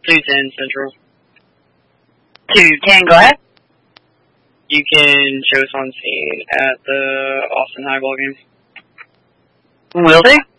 210 Central. 210, go ahead. You can show us on scene at the Austin Highball game. Will do.